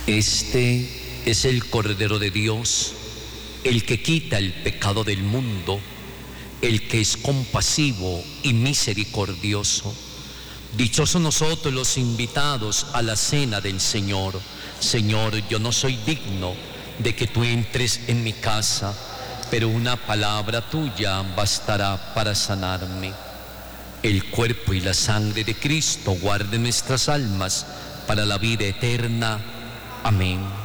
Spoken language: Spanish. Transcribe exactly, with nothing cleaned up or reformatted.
Este es el Cordero de Dios, el que quita el pecado del mundo, el que es compasivo y misericordioso. Dichosos nosotros los invitados a la cena del Señor. Señor, yo no soy digno de que tú entres en mi casa, pero una palabra tuya bastará para sanarme. El cuerpo y la sangre de Cristo guarden nuestras almas para la vida eterna. Amén.